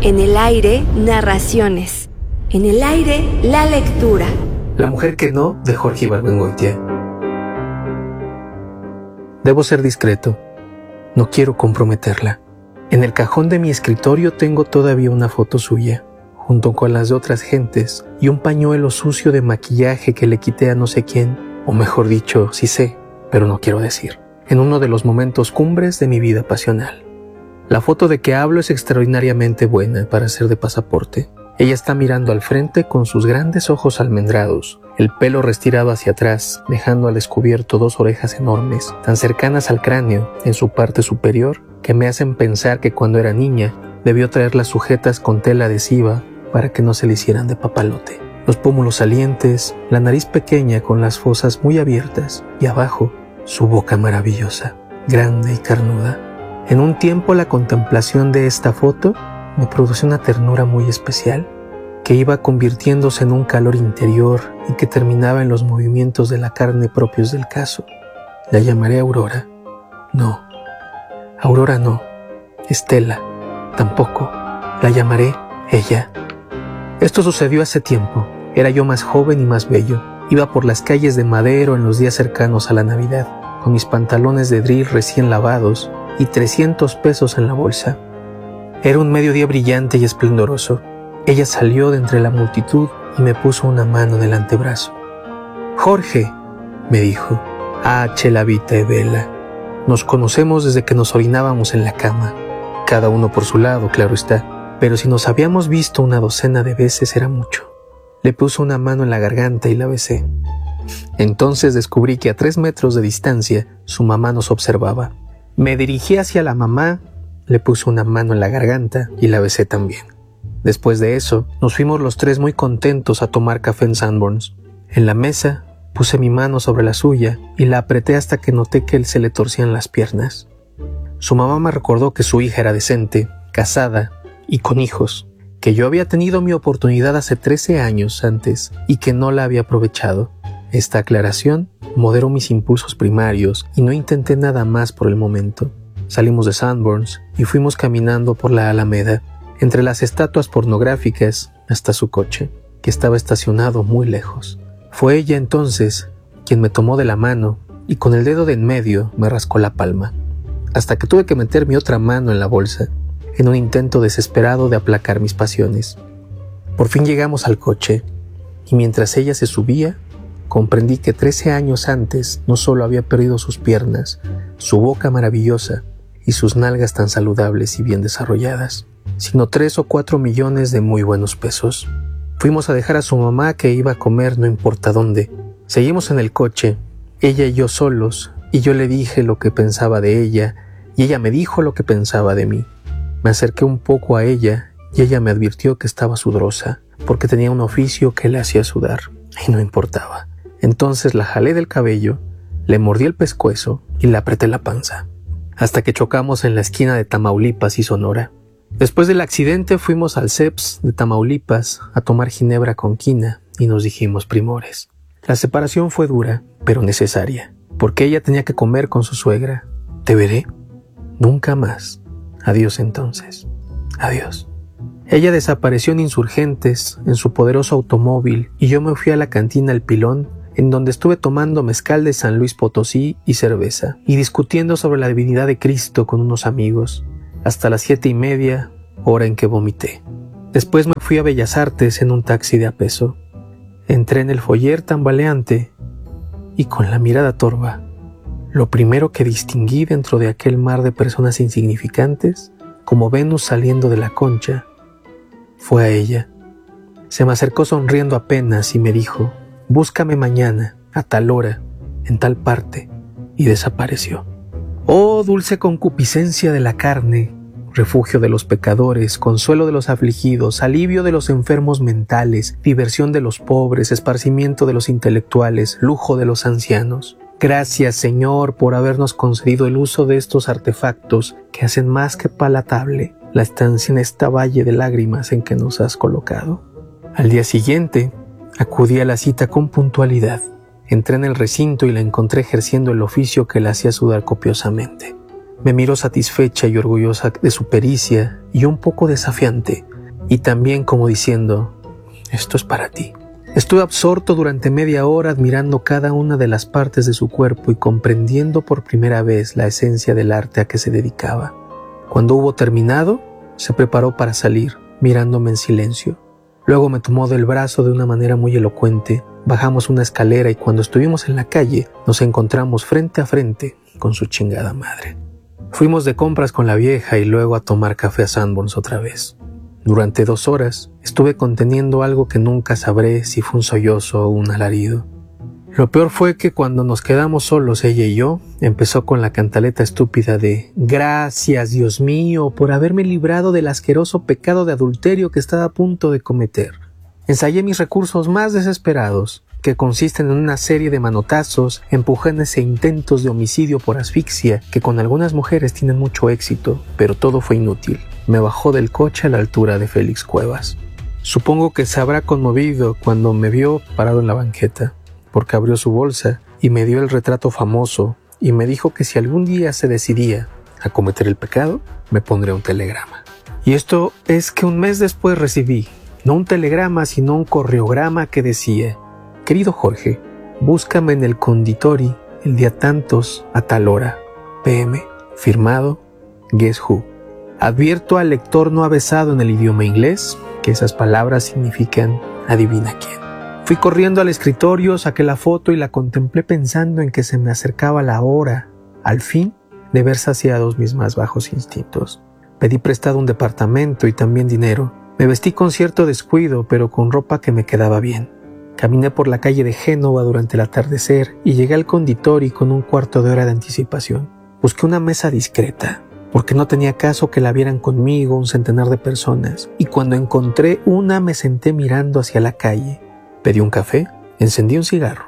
En el aire, narraciones. En el aire, la lectura. La mujer que no, de Jorge Ibargüengoitia. Debo ser discreto. No quiero comprometerla. En el cajón de mi escritorio tengo todavía una foto suya, junto con las de otras gentes, y un pañuelo sucio de maquillaje que le quité a no sé quién, o mejor dicho, sí sé, pero no quiero decir, en uno de los momentos cumbres de mi vida pasional. La foto de que hablo es extraordinariamente buena para ser de pasaporte. Ella está mirando al frente con sus grandes ojos almendrados, el pelo retirado hacia atrás, dejando al descubierto dos orejas enormes, tan cercanas al cráneo en su parte superior, que me hacen pensar que cuando era niña debió traerlas sujetas con tela adhesiva para que no se le hicieran de papalote. Los pómulos salientes, la nariz pequeña con las fosas muy abiertas y abajo su boca maravillosa, grande y carnuda. En un tiempo la contemplación de esta foto me produjo una ternura muy especial, que iba convirtiéndose en un calor interior y que terminaba en los movimientos de la carne propios del caso. La llamaré Aurora. No, Aurora no. Estela, tampoco. La llamaré ella. Esto sucedió hace tiempo. Era yo más joven y más bello. Iba por las calles de Madero en los días cercanos a la Navidad, con mis pantalones de drill recién lavados y 300 pesos en la bolsa. Era un mediodía brillante y esplendoroso. Ella salió de entre la multitud y me puso una mano en el antebrazo. «Jorge», me dijo, «ah, la vita e bella. Nos conocemos desde que nos orinábamos en la cama. Cada uno por su lado, claro está. Pero si nos habíamos visto una docena de veces era mucho». Le puso una mano en la garganta y la besé. Entonces descubrí que a 3 metros de distancia su mamá nos observaba. Me dirigí hacia la mamá, le puse una mano en la garganta y la besé también. Después de eso, nos fuimos los tres muy contentos a tomar café en Sanborns. En la mesa, puse mi mano sobre la suya y la apreté hasta que noté que se le torcían las piernas. Su mamá me recordó que su hija era decente, casada y con hijos, que yo había tenido mi oportunidad hace 13 años antes y que no la había aprovechado. Esta aclaración moderó mis impulsos primarios y no intenté nada más por el momento. Salimos de Sanborns y fuimos caminando por la Alameda, entre las estatuas pornográficas hasta su coche, que estaba estacionado muy lejos. Fue ella entonces quien me tomó de la mano y con el dedo de en medio me rascó la palma, hasta que tuve que meter mi otra mano en la bolsa, en un intento desesperado de aplacar mis pasiones. Por fin llegamos al coche, y mientras ella se subía, comprendí que 13 años antes no solo había perdido sus piernas, su boca maravillosa y sus nalgas tan saludables y bien desarrolladas, sino 3 o 4 millones de muy buenos pesos. Fuimos a dejar a su mamá que iba a comer no importa dónde. Seguimos en el coche, ella y yo solos, y yo le dije lo que pensaba de ella y ella me dijo lo que pensaba de mí. Me acerqué un poco a ella y ella me advirtió que estaba sudorosa porque tenía un oficio que le hacía sudar y no importaba. Entonces la jalé del cabello, le mordí el pescuezo y le apreté la panza, hasta que chocamos en la esquina de Tamaulipas y Sonora. Después del accidente fuimos al CEPS de Tamaulipas a tomar ginebra con quina y nos dijimos primores. La separación fue dura, pero necesaria, porque ella tenía que comer con su suegra. ¿Te veré? Nunca más. Adiós entonces. Adiós. Ella desapareció en Insurgentes, en su poderoso automóvil, y yo me fui a la cantina El Pilón, en donde estuve tomando mezcal de San Luis Potosí y cerveza, y discutiendo sobre la divinidad de Cristo con unos amigos, hasta las 7:30, hora en que vomité. Después me fui a Bellas Artes en un taxi de a peso. Entré en el foyer tambaleante y con la mirada torva. Lo primero que distinguí dentro de aquel mar de personas insignificantes, como Venus saliendo de la concha, fue a ella. Se me acercó sonriendo apenas y me dijo: «Búscame mañana, a tal hora, en tal parte», y desapareció. Oh, dulce concupiscencia de la carne, refugio de los pecadores, consuelo de los afligidos, alivio de los enfermos mentales, diversión de los pobres, esparcimiento de los intelectuales, lujo de los ancianos. Gracias, Señor, por habernos concedido el uso de estos artefactos que hacen más que palatable la estancia en esta valle de lágrimas en que nos has colocado. Al día siguiente, acudí a la cita con puntualidad. Entré en el recinto y la encontré ejerciendo el oficio que la hacía sudar copiosamente. Me miró satisfecha y orgullosa de su pericia y un poco desafiante, y también como diciendo, esto es para ti. Estuve absorto durante media hora admirando cada una de las partes de su cuerpo y comprendiendo por primera vez la esencia del arte a que se dedicaba. Cuando hubo terminado, se preparó para salir, mirándome en silencio. Luego me tomó del brazo de una manera muy elocuente, bajamos una escalera y cuando estuvimos en la calle nos encontramos frente a frente con su chingada madre. Fuimos de compras con la vieja y luego a tomar café a Sanborns otra vez. Durante 2 horas estuve conteniendo algo que nunca sabré si fue un sollozo o un alarido. Lo peor fue que cuando nos quedamos solos ella y yo, empezó con la cantaleta estúpida de «Gracias, Dios mío, por haberme librado del asqueroso pecado de adulterio que estaba a punto de cometer». Ensayé mis recursos más desesperados, que consisten en una serie de manotazos, empujones e intentos de homicidio por asfixia que con algunas mujeres tienen mucho éxito, pero todo fue inútil. Me bajó del coche a la altura de Félix Cuevas. Supongo que se habrá conmovido cuando me vio parado en la banqueta, porque abrió su bolsa y me dio el retrato famoso y me dijo que si algún día se decidía a cometer el pecado, me pondría un telegrama. Y esto es que un mes después recibí, no un telegrama, sino un correograma que decía: «Querido Jorge, búscame en el conditori el día tantos a tal hora, PM, firmado Guess Who. Advierto al lector no avesado en el idioma inglés que esas palabras significan adivina quién». Fui corriendo al escritorio, saqué la foto y la contemplé pensando en que se me acercaba la hora, al fin, de ver saciados mis más bajos instintos. Pedí prestado un departamento y también dinero. Me vestí con cierto descuido, pero con ropa que me quedaba bien. Caminé por la calle de Génova durante el atardecer y llegué al conditori con un cuarto de hora de anticipación. Busqué una mesa discreta, porque no tenía caso que la vieran conmigo un centenar de personas, y cuando encontré una me senté mirando hacia la calle. Pedí un café, encendí un cigarro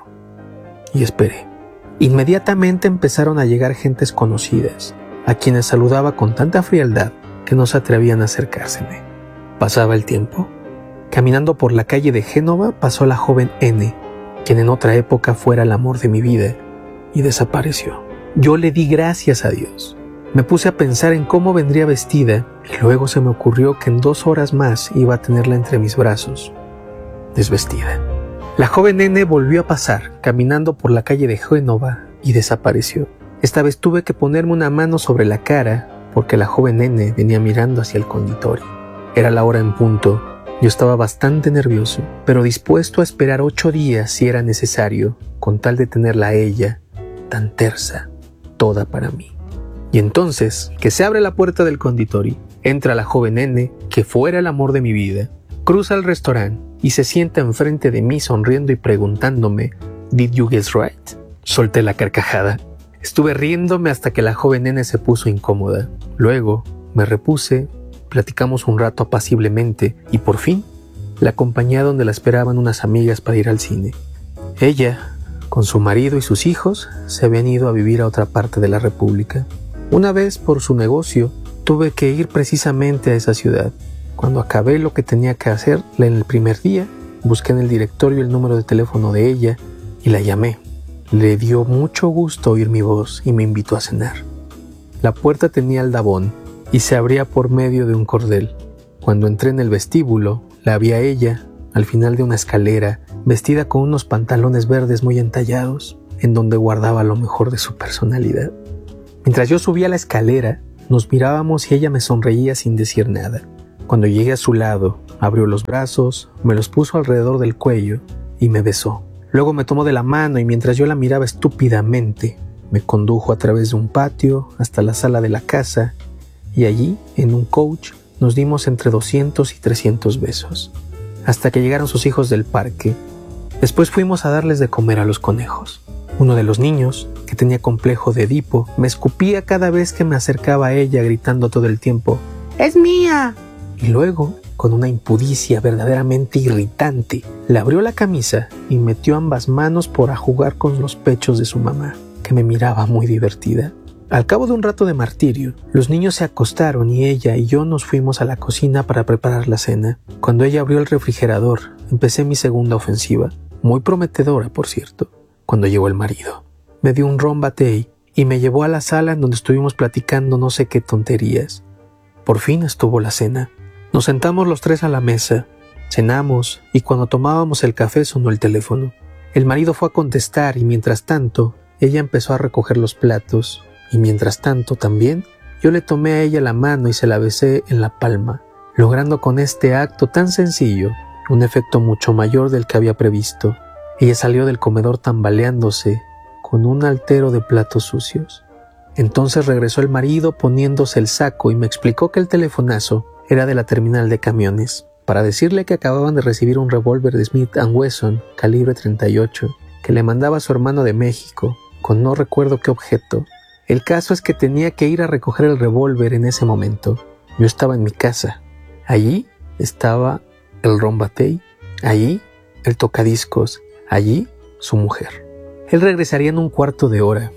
y esperé. Inmediatamente empezaron a llegar gentes conocidas, a quienes saludaba con tanta frialdad que no se atrevían a acercárseme. Pasaba el tiempo. Caminando por la calle de Génova pasó la joven N, quien en otra época fuera el amor de mi vida, y desapareció. Yo le di gracias a Dios. Me puse a pensar en cómo vendría vestida y luego se me ocurrió que en 2 horas más iba a tenerla entre mis brazos, desvestida. La joven N volvió a pasar, caminando por la calle de Génova, y desapareció. Esta vez tuve que ponerme una mano sobre la cara porque la joven N venía mirando hacia el conditori. Era la hora en punto. Yo estaba bastante nervioso, pero dispuesto a esperar 8 días si era necesario, con tal de tenerla a ella, tan tersa, toda para mí. Y entonces, que se abre la puerta del conditori, entra la joven N, que fuera el amor de mi vida, cruza el restaurante y se sienta enfrente de mí sonriendo y preguntándome, ¿Did you guess right? Solté la carcajada. Estuve riéndome hasta que la joven N se puso incómoda. Luego me repuse, platicamos un rato apaciblemente y por fin la acompañé a donde la esperaban unas amigas para ir al cine. Ella, con su marido y sus hijos, se habían ido a vivir a otra parte de la República. Una vez, por su negocio, tuve que ir precisamente a esa ciudad. Cuando acabé lo que tenía que hacer en el primer día, busqué en el directorio el número de teléfono de ella y la llamé. Le dio mucho gusto oír mi voz y me invitó a cenar. La puerta tenía aldabón y se abría por medio de un cordel. Cuando entré en el vestíbulo, la vi a ella, al final de una escalera, vestida con unos pantalones verdes muy entallados, en donde guardaba lo mejor de su personalidad. Mientras yo subía la escalera, nos mirábamos y ella me sonreía sin decir nada. Cuando llegué a su lado, abrió los brazos, me los puso alrededor del cuello y me besó. Luego me tomó de la mano y mientras yo la miraba estúpidamente, me condujo a través de un patio hasta la sala de la casa y allí, en un coach, nos dimos entre 200 y 300 besos, hasta que llegaron sus hijos del parque. Después fuimos a darles de comer a los conejos. Uno de los niños, que tenía complejo de Edipo, me escupía cada vez que me acercaba a ella gritando todo el tiempo, ¡Es mía! Y luego, con una impudicia verdaderamente irritante, le abrió la camisa y metió ambas manos por a jugar con los pechos de su mamá, que me miraba muy divertida. Al cabo de un rato de martirio, los niños se acostaron y ella y yo nos fuimos a la cocina para preparar la cena. Cuando ella abrió el refrigerador, empecé mi segunda ofensiva, muy prometedora, por cierto, cuando llegó el marido. Me dio un ron batey y me llevó a la sala en donde estuvimos platicando no sé qué tonterías. Por fin estuvo la cena. Nos sentamos los tres a la mesa, cenamos y cuando tomábamos el café sonó el teléfono. El marido fue a contestar y mientras tanto ella empezó a recoger los platos y mientras tanto también yo le tomé a ella la mano y se la besé en la palma, logrando con este acto tan sencillo un efecto mucho mayor del que había previsto. Ella salió del comedor tambaleándose con un altero de platos sucios. Entonces regresó el marido poniéndose el saco y me explicó que el telefonazo era de la terminal de camiones para decirle que acababan de recibir un revólver de Smith & Wesson calibre 38 que le mandaba a su hermano de México con no recuerdo qué objeto. El caso es que tenía que ir a recoger el revólver en ese momento. Yo estaba en mi casa. Allí estaba el Ron Batey, allí el tocadiscos, allí su mujer. Él regresaría en un cuarto de hora.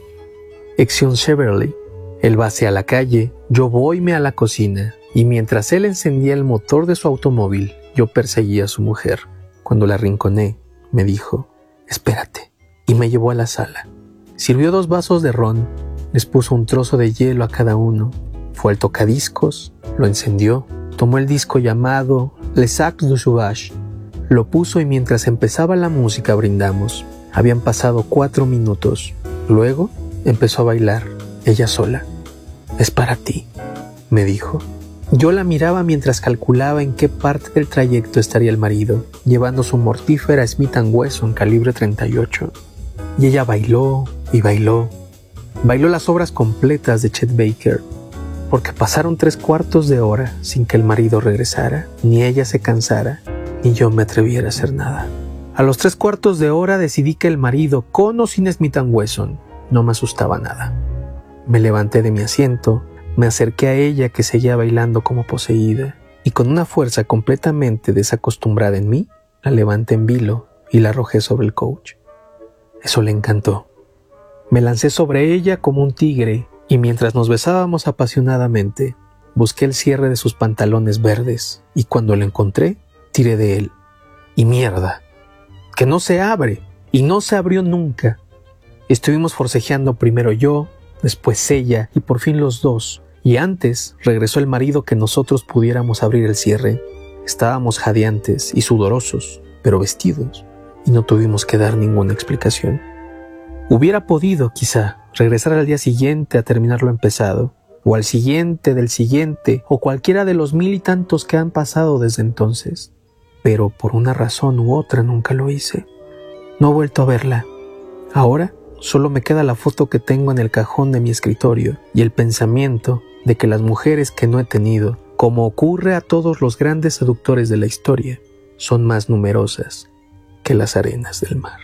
Exxon Chevrolet. Él va hacia la calle, yo voyme a la cocina y mientras él encendía el motor de su automóvil, yo perseguía a su mujer. Cuando la arrinconé, me dijo, espérate, y me llevó a la sala. Sirvió 2 vasos de ron, les puso un trozo de hielo a cada uno, fue al tocadiscos, lo encendió, tomó el disco llamado Les Sacs du Sauvage, lo puso y mientras empezaba la música brindamos. Habían pasado 4 minutos, luego empezó a bailar, ella sola. Es para ti, me dijo. Yo la miraba mientras calculaba en qué parte del trayecto estaría el marido, llevando su mortífera Smith & Wesson calibre 38. Y ella bailó y bailó. Bailó las obras completas de Chet Baker, porque pasaron 3/4 de hora sin que el marido regresara, ni ella se cansara, ni yo me atreviera a hacer nada. A los 3/4 de hora decidí que el marido, con o sin Smith & Wesson, no me asustaba nada. Me levanté de mi asiento, me acerqué a ella que seguía bailando como poseída, y con una fuerza completamente desacostumbrada en mí, la levanté en vilo y la arrojé sobre el couch. Eso le encantó. Me lancé sobre ella como un tigre, y mientras nos besábamos apasionadamente, busqué el cierre de sus pantalones verdes, y cuando lo encontré, tiré de él. Y mierda, que no se abre, y no se abrió nunca. Estuvimos forcejeando primero yo, después ella y por fin los dos, y antes regresó el marido que nosotros pudiéramos abrir el cierre. Estábamos jadeantes y sudorosos, pero vestidos, y no tuvimos que dar ninguna explicación. Hubiera podido, quizá, regresar al día siguiente a terminar lo empezado, o al siguiente del siguiente, o cualquiera de los 1000 y tantos que han pasado desde entonces, pero por una razón u otra nunca lo hice. No he vuelto a verla. Ahora solo me queda la foto que tengo en el cajón de mi escritorio y el pensamiento de que las mujeres que no he tenido, como ocurre a todos los grandes seductores de la historia, son más numerosas que las arenas del mar.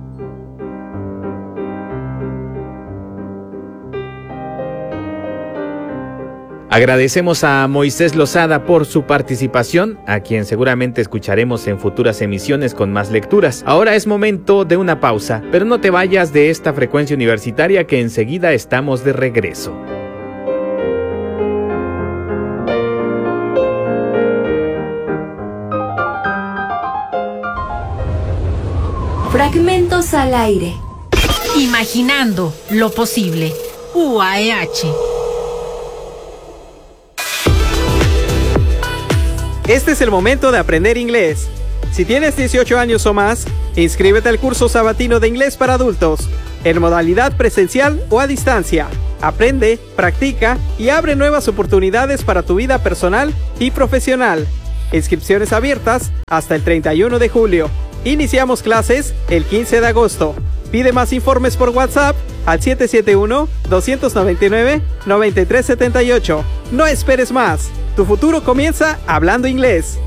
Agradecemos a Moisés Lozada por su participación, a quien seguramente escucharemos en futuras emisiones con más lecturas. Ahora es momento de una pausa, pero no te vayas de esta frecuencia universitaria que enseguida estamos de regreso. Fragmentos al aire. Imaginando lo posible. UAEH. Este es el momento de aprender inglés. Si tienes 18 años o más, inscríbete al curso sabatino de inglés para adultos, en modalidad presencial o a distancia. Aprende, practica y abre nuevas oportunidades para tu vida personal y profesional. Inscripciones abiertas hasta el 31 de julio. Iniciamos clases el 15 de agosto. Pide más informes por WhatsApp al 771-299-9378. No esperes más. Tu futuro comienza hablando inglés.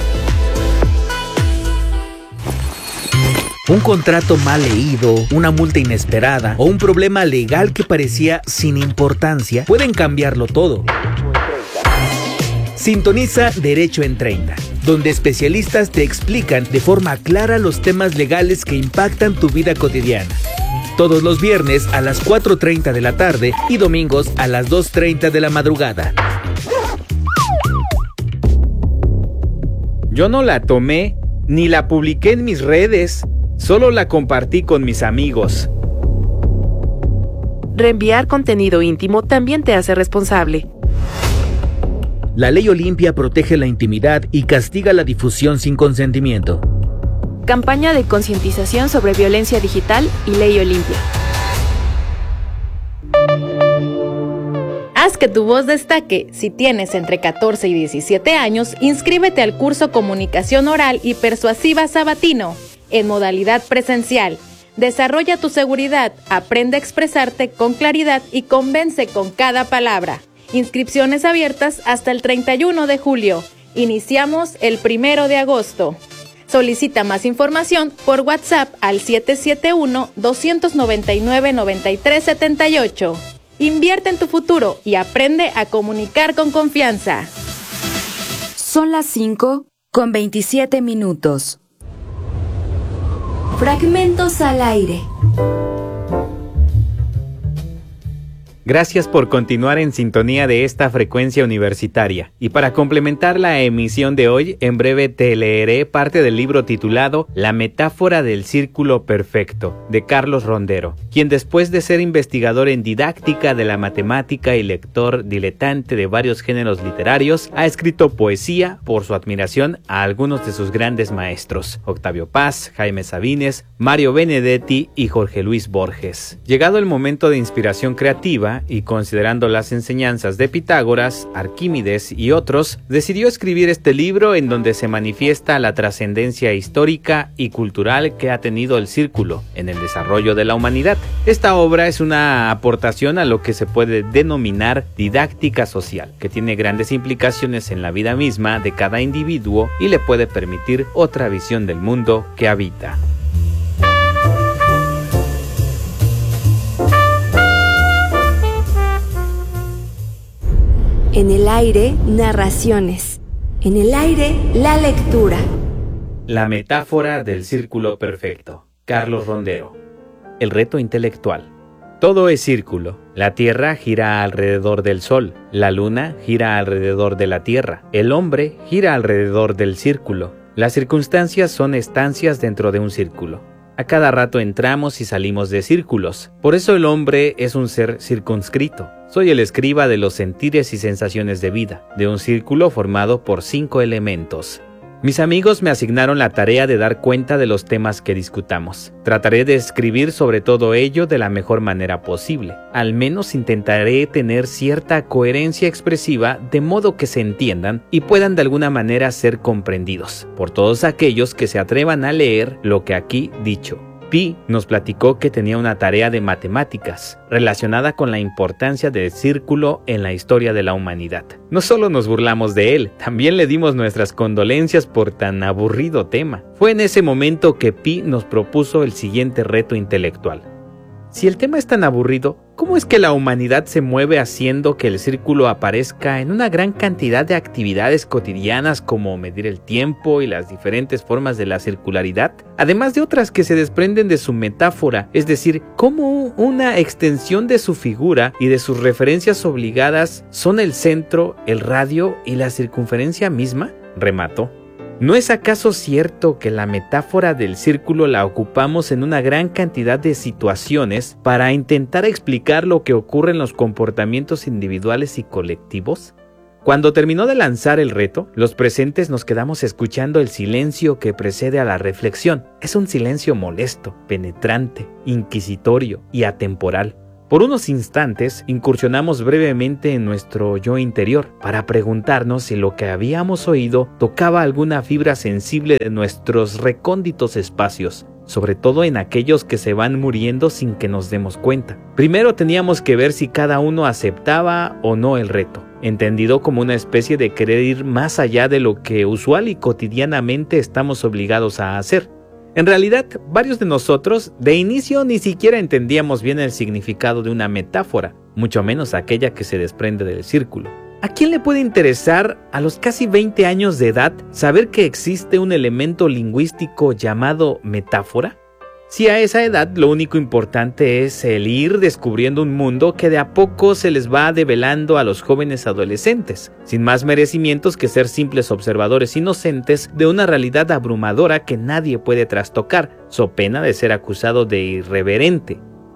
Un contrato mal leído, una multa inesperada o un problema legal que parecía sin importancia pueden cambiarlo todo. Sintoniza Derecho en 30, donde especialistas te explican de forma clara los temas legales que impactan tu vida cotidiana. Todos los viernes a las 4:30 de la tarde y domingos a las 2:30 de la madrugada. Yo no la tomé, ni la publiqué en mis redes, solo la compartí con mis amigos. Reenviar contenido íntimo también te hace responsable. La Ley Olimpia protege la intimidad y castiga la difusión sin consentimiento. Campaña de concientización sobre violencia digital y Ley Olimpia. Haz que tu voz destaque. Si tienes entre 14 y 17 años, inscríbete al curso Comunicación Oral y Persuasiva Sabatino, en modalidad presencial. Desarrolla tu seguridad, aprende a expresarte con claridad y convence con cada palabra. Inscripciones abiertas hasta el 31 de julio. Iniciamos el 1 de agosto. Solicita más información por WhatsApp al 771-299-9378. Invierte en tu futuro y aprende a comunicar con confianza. Son las 5:27. Fragmentos al aire. Gracias por continuar en sintonía de esta frecuencia universitaria. Y para complementar la emisión de hoy, en breve te leeré parte del libro titulado La metáfora del círculo perfecto, de Carlos Rondero, quien después de ser investigador en didáctica de la matemática y lector diletante de varios géneros literarios, ha escrito poesía por su admiración a algunos de sus grandes maestros, Octavio Paz, Jaime Sabines, Mario Benedetti y Jorge Luis Borges. Llegado el momento de inspiración creativa, y considerando las enseñanzas de Pitágoras, Arquímedes y otros, decidió escribir este libro en donde se manifiesta la trascendencia histórica y cultural que ha tenido el círculo en el desarrollo de la humanidad. Esta obra es una aportación a lo que se puede denominar didáctica social, que tiene grandes implicaciones en la vida misma de cada individuo y le puede permitir otra visión del mundo que habita. En el aire, narraciones. En el aire, la lectura. La metáfora del círculo perfecto. Carlos Rondero. El reto intelectual. Todo es círculo. La Tierra gira alrededor del Sol. La Luna gira alrededor de la Tierra. El hombre gira alrededor del círculo. Las circunstancias son estancias dentro de un círculo. A cada rato entramos y salimos de círculos. Por eso el hombre es un ser circunscrito. Soy el escriba de los sentires y sensaciones de vida, de un círculo formado por 5 elementos. Mis amigos me asignaron la tarea de dar cuenta de los temas que discutamos. Trataré de escribir sobre todo ello de la mejor manera posible. Al menos intentaré tener cierta coherencia expresiva de modo que se entiendan y puedan de alguna manera ser comprendidos por todos aquellos que se atrevan a leer lo que aquí dicho. Pi nos platicó que tenía una tarea de matemáticas relacionada con la importancia del círculo en la historia de la humanidad. No solo nos burlamos de él, también le dimos nuestras condolencias por tan aburrido tema. Fue en ese momento que Pi nos propuso el siguiente reto intelectual. Si el tema es tan aburrido, ¿cómo es que la humanidad se mueve haciendo que el círculo aparezca en una gran cantidad de actividades cotidianas como medir el tiempo y las diferentes formas de la circularidad? Además de otras que se desprenden de su metáfora, es decir, cómo una extensión de su figura y de sus referencias obligadas son el centro, el radio y la circunferencia misma, remató. ¿No es acaso cierto que la metáfora del círculo la ocupamos en una gran cantidad de situaciones para intentar explicar lo que ocurre en los comportamientos individuales y colectivos? Cuando terminó de lanzar el reto, los presentes nos quedamos escuchando el silencio que precede a la reflexión. Es un silencio molesto, penetrante, inquisitorio y atemporal. Por unos instantes incursionamos brevemente en nuestro yo interior para preguntarnos si lo que habíamos oído tocaba alguna fibra sensible de nuestros recónditos espacios, sobre todo en aquellos que se van muriendo sin que nos demos cuenta. Primero teníamos que ver si cada uno aceptaba o no el reto, entendido como una especie de querer ir más allá de lo que usual y cotidianamente estamos obligados a hacer. En realidad, varios de nosotros de inicio ni siquiera entendíamos bien el significado de una metáfora, mucho menos aquella que se desprende del círculo. ¿A quién le puede interesar a los casi 20 años de edad saber que existe un elemento lingüístico llamado metáfora? Si a esa edad lo único importante es el ir descubriendo un mundo que de a poco se les va develando a los jóvenes adolescentes, sin más merecimientos que ser simples observadores inocentes de una realidad abrumadora que nadie puede trastocar, so pena de ser acusado de irreverente. Pi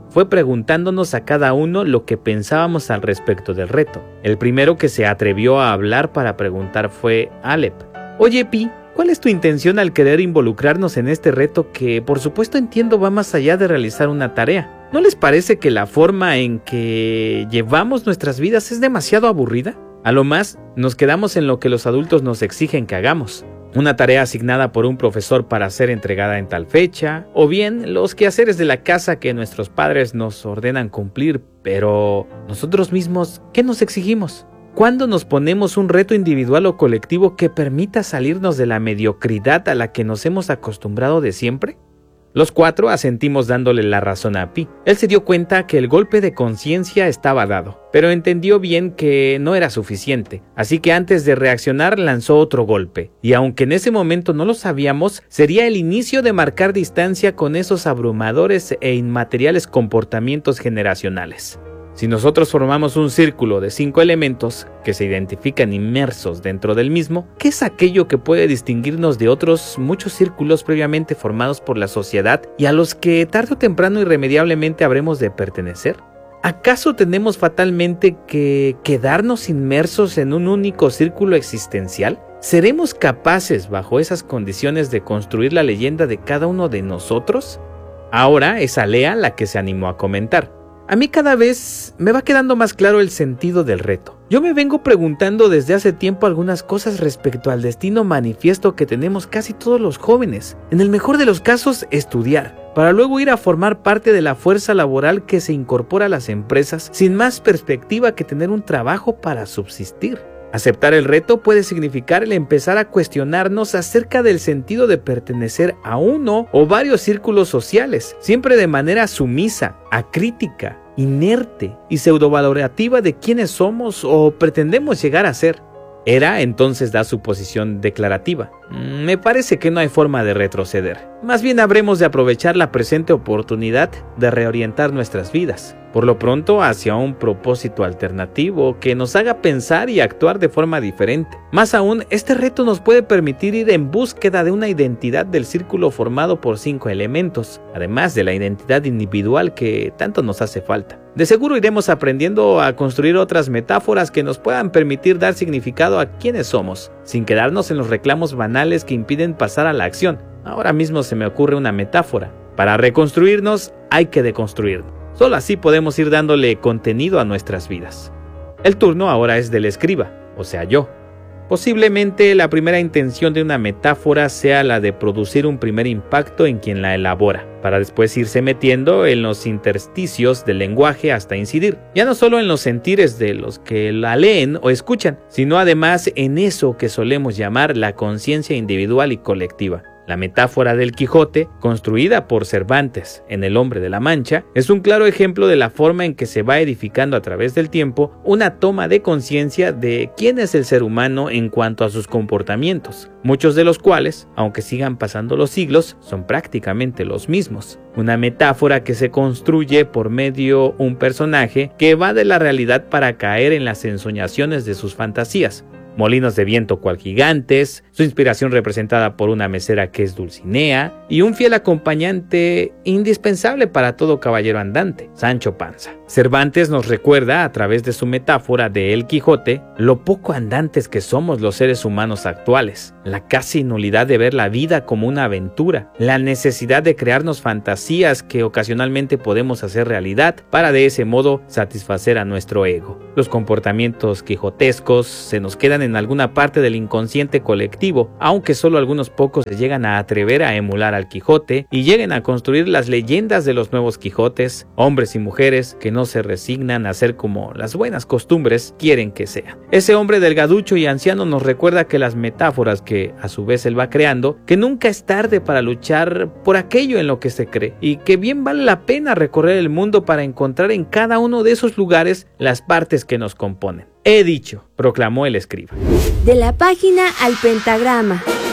fue preguntándonos a cada uno lo que pensábamos al respecto del reto. El primero que se atrevió a hablar para preguntar fue Alep. Oye, Pi, ¿cuál es tu intención al querer involucrarnos en este reto que, por supuesto, entiendo va más allá de realizar una tarea? ¿No les parece que la forma en que llevamos nuestras vidas es demasiado aburrida? A lo más, nos quedamos en lo que los adultos nos exigen que hagamos. Una tarea asignada por un profesor para ser entregada en tal fecha, o bien los quehaceres de la casa que nuestros padres nos ordenan cumplir, pero nosotros mismos, ¿qué nos exigimos? ¿Cuándo nos ponemos un reto individual o colectivo que permita salirnos de la mediocridad a la que nos hemos acostumbrado de siempre? Los cuatro asentimos dándole la razón a Pi. Él se dio cuenta que el golpe de conciencia estaba dado, pero entendió bien que no era suficiente, así que antes de reaccionar lanzó otro golpe, y aunque en ese momento no lo sabíamos, sería el inicio de marcar distancia con esos abrumadores e inmateriales comportamientos generacionales. Si nosotros formamos un círculo de 5 elementos que se identifican inmersos dentro del mismo, ¿qué es aquello que puede distinguirnos de otros muchos círculos previamente formados por la sociedad y a los que tarde o temprano irremediablemente habremos de pertenecer? ¿Acaso tenemos fatalmente que quedarnos inmersos en un único círculo existencial? ¿Seremos capaces, bajo esas condiciones, de construir la leyenda de cada uno de nosotros? Ahora es Alea la que se animó a comentar. A mí cada vez me va quedando más claro el sentido del reto. Yo me vengo preguntando desde hace tiempo algunas cosas respecto al destino manifiesto que tenemos casi todos los jóvenes. En el mejor de los casos, estudiar, para luego ir a formar parte de la fuerza laboral que se incorpora a las empresas sin más perspectiva que tener un trabajo para subsistir. Aceptar el reto puede significar el empezar a cuestionarnos acerca del sentido de pertenecer a uno o varios círculos sociales, siempre de manera sumisa, acrítica, inerte y pseudovalorativa de quiénes somos o pretendemos llegar a ser. Hera entonces da su posición declarativa. Me parece que no hay forma de retroceder. Más bien habremos de aprovechar la presente oportunidad de reorientar nuestras vidas, por lo pronto hacia un propósito alternativo que nos haga pensar y actuar de forma diferente. Más aún, este reto nos puede permitir ir en búsqueda de una identidad del círculo formado por 5 elementos, además de la identidad individual que tanto nos hace falta. De seguro iremos aprendiendo a construir otras metáforas que nos puedan permitir dar significado a quiénes somos, sin quedarnos en los reclamos banales que impiden pasar a la acción. Ahora mismo se me ocurre una metáfora. Para reconstruirnos hay que deconstruirnos. Solo así podemos ir dándole contenido a nuestras vidas. El turno ahora es del escriba, o sea yo. Posiblemente la primera intención de una metáfora sea la de producir un primer impacto en quien la elabora, para después irse metiendo en los intersticios del lenguaje hasta incidir, ya no solo en los sentires de los que la leen o escuchan, sino además en eso que solemos llamar la conciencia individual y colectiva. La metáfora del Quijote, construida por Cervantes en El Hombre de la Mancha, es un claro ejemplo de la forma en que se va edificando a través del tiempo una toma de conciencia de quién es el ser humano en cuanto a sus comportamientos, muchos de los cuales, aunque sigan pasando los siglos, son prácticamente los mismos. Una metáfora que se construye por medio un personaje que va de la realidad para caer en las ensoñaciones de sus fantasías. Molinos de viento cual gigantes, su inspiración representada por una mesera que es Dulcinea y un fiel acompañante indispensable para todo caballero andante, Sancho Panza. Cervantes nos recuerda a través de su metáfora de El Quijote lo poco andantes que somos los seres humanos actuales, la casi nulidad de ver la vida como una aventura, la necesidad de crearnos fantasías que ocasionalmente podemos hacer realidad para de ese modo satisfacer a nuestro ego. Los comportamientos quijotescos se nos quedan en alguna parte del inconsciente colectivo, aunque solo algunos pocos se llegan a atrever a emular al Quijote y lleguen a construir las leyendas de los nuevos Quijotes, hombres y mujeres que no se resignan a ser como las buenas costumbres quieren que sean. Ese hombre delgaducho y anciano nos recuerda que las metáforas que a su vez él va creando, que nunca es tarde para luchar por aquello en lo que se cree y que bien vale la pena recorrer el mundo para encontrar en cada uno de esos lugares las partes que nos componen. He dicho, proclamó el escriba. De la página al pentagrama.